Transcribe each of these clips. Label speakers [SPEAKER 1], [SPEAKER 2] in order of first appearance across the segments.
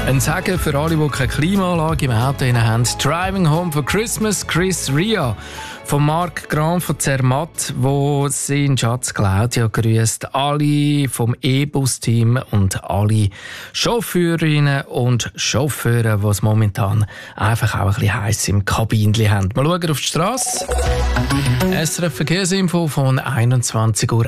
[SPEAKER 1] Ein Segen für alle, die keine Klimaanlage im Auto haben. «Driving Home for Christmas», Chris Ria. Von Marc Gran von Zermatt, wo sein Schatz Claudia grüßt. Alle vom E-Bus-Team und alle Chauffeurinnen und Chauffeure, die es momentan einfach auch ein bisschen heiß im Kabinchen haben. Wir schauen auf die Strasse. SRF Verkehrsinfo von 21:31 Uhr.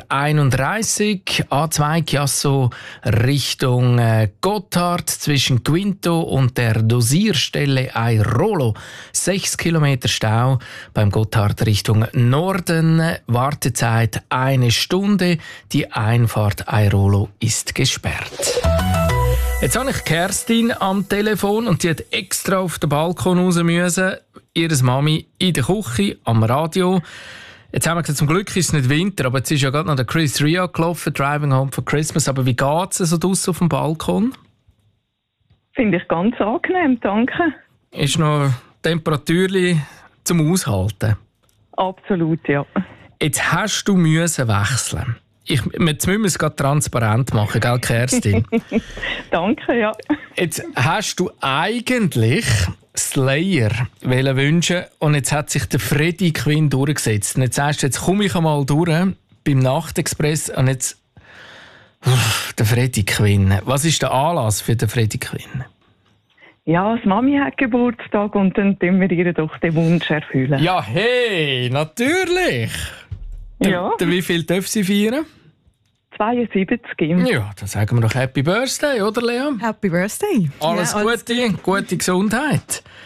[SPEAKER 1] A2 Chiasso Richtung Gotthard zwischen Quinto und der Dosierstelle Airolo. 6 Kilometer Stau beim Gotthard Richtung Norden. Wartezeit 1 Stunde. Die Einfahrt Airolo ist gesperrt. Jetzt habe ich Kerstin am Telefon und die hat extra auf den Balkon raus müssen. Ihre Mami in der Küche, am Radio. Jetzt haben wir gesagt, zum Glück ist es nicht Winter, aber jetzt ist ja gerade noch der Chris Ria gelaufen, «Driving Home for Christmas». Aber wie geht es so draussen auf dem Balkon?
[SPEAKER 2] Finde ich ganz angenehm, danke.
[SPEAKER 1] Ist noch Temperaturli zum Aushalten?
[SPEAKER 2] Absolut, ja.
[SPEAKER 1] Jetzt hast du müssen wechseln. Jetzt müssen wir es gerade transparent machen, gell, Kerstin?
[SPEAKER 2] Danke, ja.
[SPEAKER 1] Jetzt hast du eigentlich Slayer wünschen und jetzt hat sich der Freddie Quinn durchgesetzt. Und jetzt sagst du, jetzt komme ich einmal durch beim Nachtexpress und jetzt der Freddie Quinn. Was ist der Anlass für den Freddie Quinn?
[SPEAKER 2] Ja, die Mami hat Geburtstag und dann tun wir ihr doch den Wunsch erfüllen.
[SPEAKER 1] Ja, hey, natürlich!
[SPEAKER 2] Ja.
[SPEAKER 1] Wie viel darf sie feiern?
[SPEAKER 2] 72.
[SPEAKER 1] Ja, dann sagen wir doch Happy Birthday, oder Lea?
[SPEAKER 3] Happy Birthday.
[SPEAKER 1] Alles Gute, gute Gesundheit.